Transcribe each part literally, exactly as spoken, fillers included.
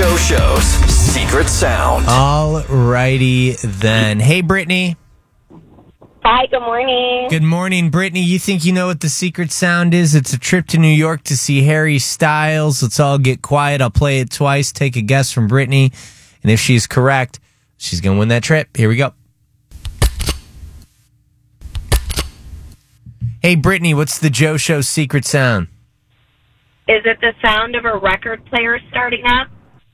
Joe Show's Secret Sound. All righty then. Hey, Brittany. Hi, good morning. Good morning, Brittany. You think you know what the secret sound is? It's a trip to New York to see Harry Styles. Let's all get quiet. I'll play it twice. Take a guess from Brittany. And if she's correct, she's going to win that trip. Here we go. Hey, Brittany, what's the Joe Show secret sound? Is it the sound of a record player starting up?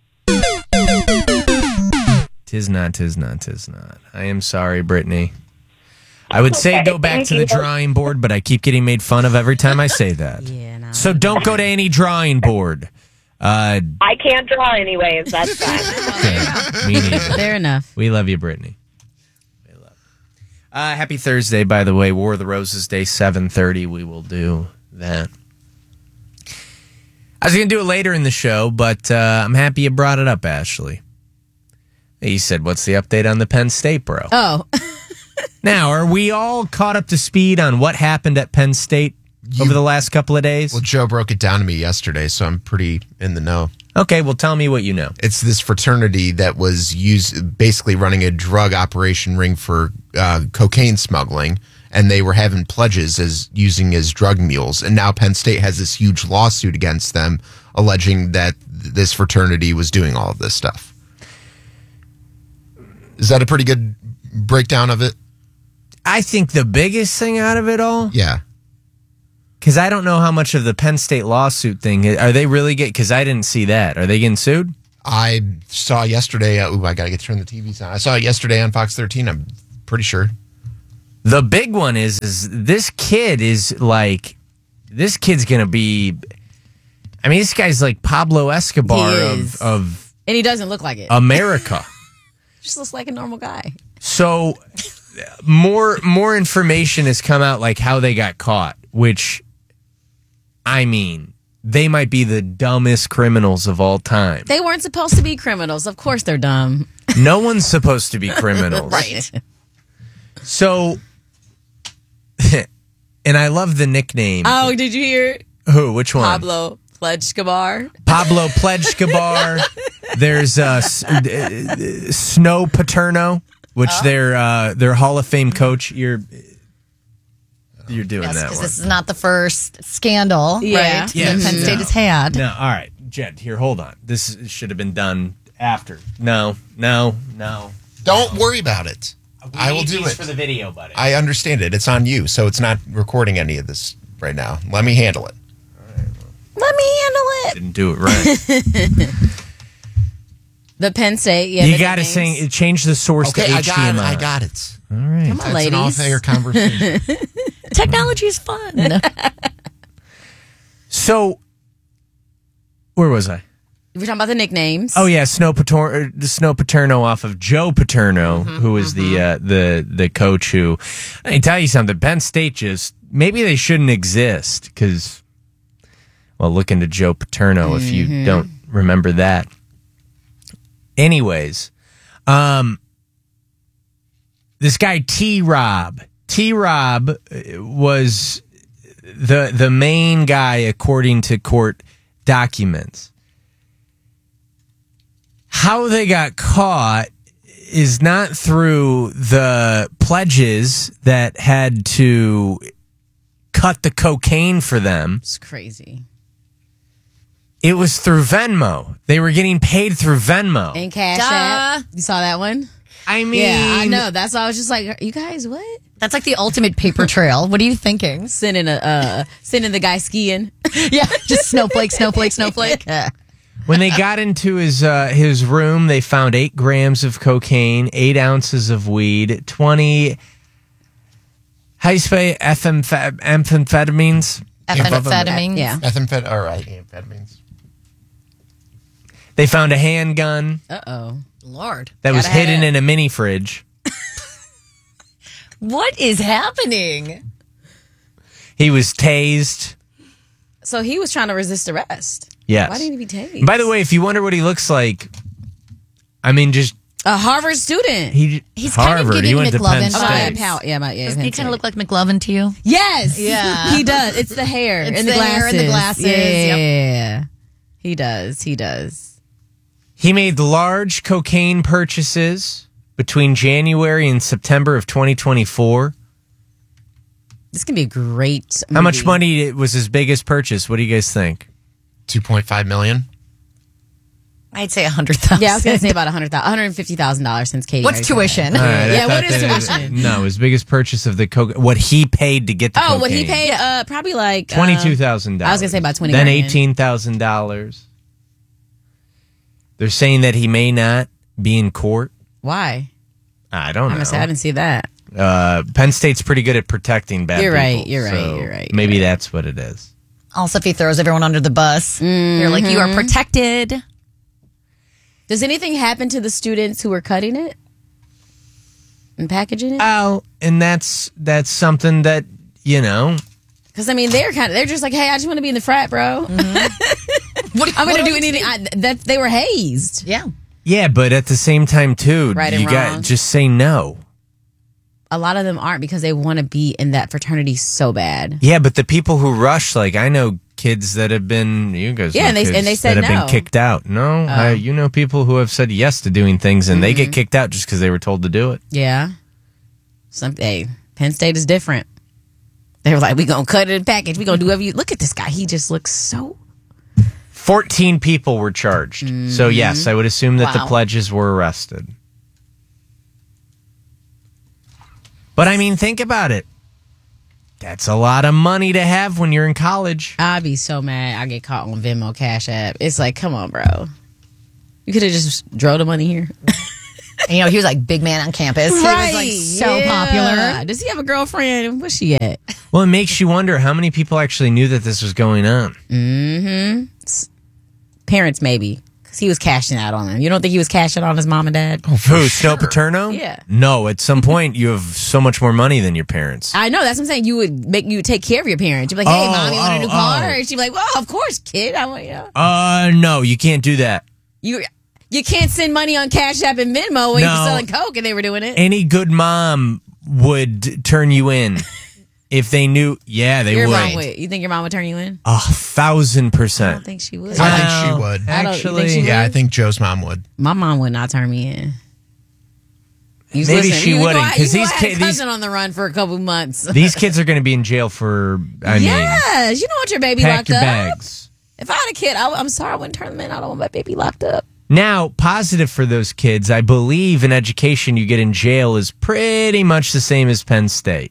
Tis not, tis not, tis not. I am sorry, Brittany. I would say Okay, go back thank to the you. drawing board, but I keep getting made fun of every time I say that. Yeah, no. So don't go to any drawing board. Uh, I can't draw anyways, that's fine. okay, me neither. Fair enough. We love you, Brittany. We love you. Uh, happy Thursday, by the way. War of the Roses Day, seven thirty. We will do that. I was going to do it later in the show, but uh, I'm happy you brought it up, Ashley. He said, what's the update on the Penn State, bro? Oh. Now, are we all caught up to speed on what happened at Penn State You- over the last couple of days? Well, Joe broke it down to me yesterday, so I'm pretty in the know. Okay, well, tell me what you know. It's this fraternity that was used, basically running a drug operation ring for uh, cocaine smuggling, and they were having pledges as using as drug mules. And now Penn State has this huge lawsuit against them, alleging that th- this fraternity was doing all of this stuff. Is that a pretty good breakdown of it? I think the biggest thing out of it all, Yeah. because I don't know how much of the Penn State lawsuit thing, are they really get, because I didn't see that. Are they getting sued? I saw yesterday, uh, ooh, I got to get turn the T Vs on. I saw it yesterday on Fox thirteen, I'm pretty sure. The big one is, is this kid is like, this kid's going to be, I mean, this guy's like Pablo Escobar He of, is. of And he doesn't look like it. America. Just looks like a normal guy. So more more information has come out, like how they got caught, which, I mean, they might be the dumbest criminals of all time. They weren't supposed to be criminals. Of course they're dumb. No one's supposed to be criminals. Right. So, and I love the nickname. Oh, did you hear Who? Which one? Pablo Pledgegabar? Pablo Pledgegabar. There's uh, S- uh, uh, Snow Paterno, which Oh. their uh, their Hall of Fame coach. You're you're doing Yes, that because one. this is not the first scandal, Yeah. right? Yes. that Penn State No. has had. No, all right, Jed. Here, hold on. This should have been done after. No, no, no. Don't worry about it. We I will need do these it. for the video, buddy. I understand it. It's on you, so it's not recording any of this right now. Let me handle it. Let me handle it. didn't do it right. The Penn State. Yeah, you the got to nicknames. sing. Change the source Okay, to I H D got M it. I. I got it. All right. Come on, It's an ladies. off-air conversation. Technology is fun. So, where was I? We're talking about the nicknames. Oh yeah, Snow Paterno, the Snow Paterno off of Joe Paterno, Mm-hmm, who was the uh, the the coach. Who, I can tell you something. Penn State just maybe they shouldn't exist because, well, look into Joe Paterno if you Mm-hmm. don't remember that. Anyways, um, this guy T. Rob T. Rob was the the main guy according to court documents. How they got caught is not through the pledges that had to cut the cocaine for them. It's crazy. It was through Venmo. They were getting paid through Venmo. And Cash Duh. App. You saw that one? I mean, Yeah, I know. That's why I was just like, you guys, what? That's like the ultimate paper trail. What are you thinking? Sending a uh, sending the guy skiing. Yeah, just snowflake, snowflake, snowflake. When they got into his uh, his room, they found eight grams of cocaine, eight ounces of weed, twenty. How do you spell it? Amphetamines? Amphetamines. Yeah. Methamphetamine. All right, amphetamines. They found a handgun Uh oh. Lord. that was Gotta have hidden it. in a mini fridge. What is happening? He was tased. So he was trying to resist arrest. Yes. Why didn't he be tased? By the way, if you wonder what he looks like, I mean, just a Harvard student. he. He's kind of Harvard. giving he went to McLovin Penn Oh, my, State. pow- yeah, my, yeah, Doesn't Penn he kind State. of look like McLovin to you? Yes. Yeah. He does. It's the hair It's and the the hair glasses. and the glasses, Yeah. yep. He does. He does. He made large cocaine purchases between January and September of twenty twenty-four. This can be a great movie. How much money was his biggest purchase? What do you guys think? two point five million. I'd say a hundred thousand. Yeah, I was going to say about one hundred thousand dollars. one hundred fifty thousand dollars since Katie. What's already said tuition? that. All right, I Yeah, what thought is that- tuition? No, his biggest purchase of the coke. What he paid to get the Oh, cocaine. what he paid? Uh, probably like uh, Twenty-two thousand dollars. I was gonna say about twenty. Then grand. eighteen thousand dollars. They're saying that he may not be in court. Why? I don't I'm know. gonna say I didn't see that. Uh, Penn State's pretty good at protecting bad You're people. right, you're right, so you're right, Maybe you're right. that's what it is. Also, if he throws everyone under the bus, you're like, you are protected. Does anything happen to the students who were cutting it and packaging it? Oh, and that's that's something that you know. Because I mean, they're kind of they're just like, hey, I just want to be in the frat, bro. What, I'm what gonna do do we anything. I, that they were hazed. Yeah. Yeah, but at the same time, too, Right you and got wrong. just say no. A lot of them aren't because they want to be in that fraternity so bad. Yeah, but the people who rush, like I know kids that have been, you guys, Yeah, know and they- kids and they said that have no. been kicked out. No, I, you know people who have said yes to doing things, and they Mm-hmm. get kicked out just because they were told to do it. Yeah. Some hey, Penn State is different. They were like, we gonna cut it in package. We gonna do whatever you look at this guy. He just looks so Fourteen people were charged. Mm-hmm. So yes, I would assume that the Wow. pledges were arrested. But I mean, think about it. That's a lot of money to have when you're in college. I'd be so mad I get caught on Venmo Cash App. It's like, come on, bro. You could have just drove the money here. And, you know, he was like big man on campus. He was like so yeah. popular. Does he have a girlfriend? Where's she at? Well, it makes you wonder how many people actually knew that this was going on. Parents, maybe. Because he was cashing out on them. You don't think he was cashing on his mom and dad? Who, Snow Paterno? Yeah. No, at some point you have so much more money than your parents. I know. That's what I'm saying. You would make you would take care of your parents. You'd be like, hey, Oh, mom, you want a oh, new car? oh. And she'd be like, well, of course, kid. I want, you know. Uh, no, you can't do that. You, you can't send money on Cash App and Venmo when No. you're selling Coke and they were doing it. Any good mom would turn you in if they knew. Yeah, they Your would. mom would. You think your mom would turn you in? A thousand I don't percent. think she would. I think she Well, would. I don't- you think Actually, she Yeah, I would? think Joe's mom would. My mom would not turn me in. You just Maybe listen, she you know, wouldn't, I- 'cause you know, these I had ki- a these- cousin on the run for a couple months. these kids are going to be in jail for, I mean, Yes, you don't want your baby pack locked your up. bags. If I had a kid, I, I'm sorry I wouldn't turn them in. I don't want my baby locked up. Now, positive for those kids, I believe in education you get in jail is pretty much the same as Penn State.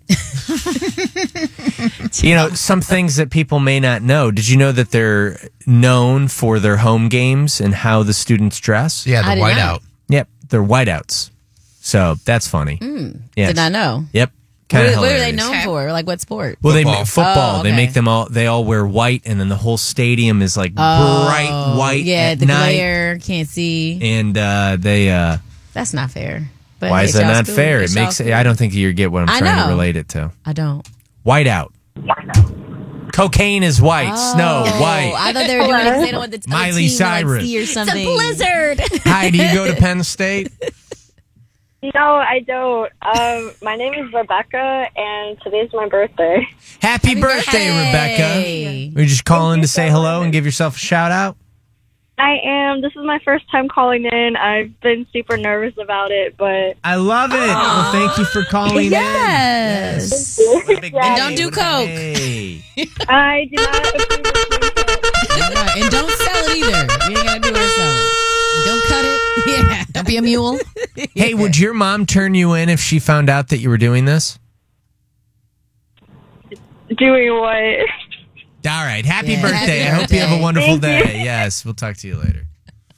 You know, some things that people may not know. Did you know that they're known for their home games and how the students dress? Yeah, I the did whiteout. not. Yep, they're whiteouts. So that's funny. Yes. Hmm, Did not know. Yep. What, Kind of what are they hilarious. known for? Like what sport? Well, they Football. make football. Oh, They okay. make them all. They all wear white, and then the whole stadium is like bright white Oh, yeah, at the night. glare can't see. And uh, they. Uh, That's not fair. But why hey, is that y'all not school. fair? It It's y'all makes. school. I don't think you get what I'm I trying to know. relate it to. I don't. Whiteout. Cocaine is white. Snow white. I thought they were doing it because they don't want the other Miley team to, like, Cyrus. see or something. Blizzard. Hi. Do you go to Penn State? No, I don't. Um, my name is Rebecca, and today's my birthday. Happy, birthday, Hey. Rebecca. We're just calling you to say so hello much. and give yourself a shout out. I am. This is my first time calling in. I've been super nervous about it, but I love it. Well, thank you for calling Yes. in. What a big And day. don't do What a coke. day. I do not approve of doing Right. And don't sell it either. You ain't gotta do it or sell it. Don't cut it. Yeah. Don't be a mule. Hey, would your mom turn you in if she found out that you were doing this? doing what? All right. Happy Yeah, birthday. happy I hope you have a birthday. wonderful Thank day. Yes. We'll talk to you later.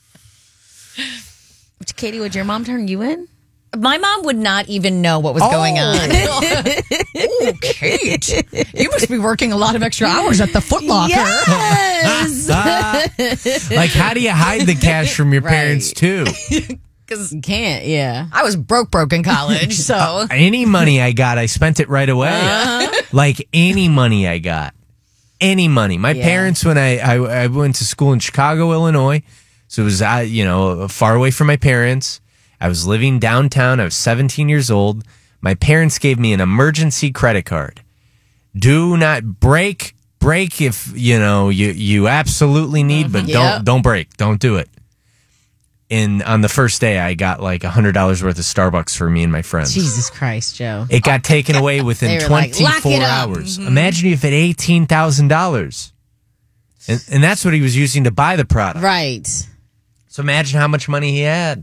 Katie, would your mom turn you in? My mom would not even know what was going on. Oh, Kate, you must be working a lot of extra hours at the Foot Locker. Yes. Ah, like, how do you hide the cash from your Right. parents, too? Because You can't, yeah. I was broke, broke in college, so Any money I got, I spent it right away. Uh-huh. Like, any money I got. Any money. My Yeah. parents, when I, I I went to school in Chicago, Illinois, so it was, uh, you know, far away from my parents. I was living downtown. I was seventeen years old. My parents gave me an emergency credit card. Do not break, break if, you know, you, you absolutely need, but Yep. don't, don't break. Don't do it. And on the first day, I got like one hundred dollars worth of Starbucks for me and my friends. Jesus Christ, Joe. It got taken away within They were like, "Lock twenty-four it up." hours. Imagine if it eighteen thousand dollars. And, and that's what he was using to buy the product. Right. So imagine how much money he had.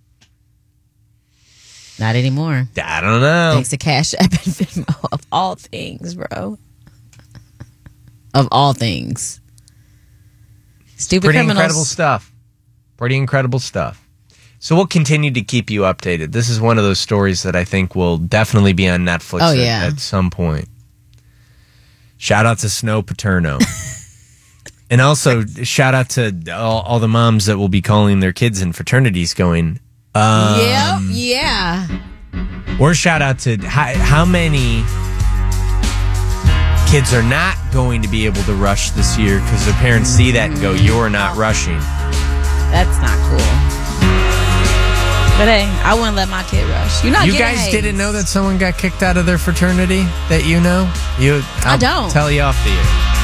Not anymore. I don't know. Thanks to Cash App and Venmo. Of all things, bro. Of all things. Stupid Pretty criminals. incredible stuff. Pretty incredible stuff. So we'll continue to keep you updated. This is one of those stories that I think will definitely be on Netflix Oh, at, yeah. at some point. Shout out to Snow Paterno. And also, shout out to all, all the moms that will be calling their kids in fraternities going, um, Yep, yeah. or shout out to how, how many kids are not going to be able to rush this year because their parents see that and go, you're not rushing. That's not cool. But hey, I wouldn't let my kid rush. You're not You getting guys A's. didn't know that someone got kicked out of their fraternity that you know? You, I'll I don't. tell you off the air.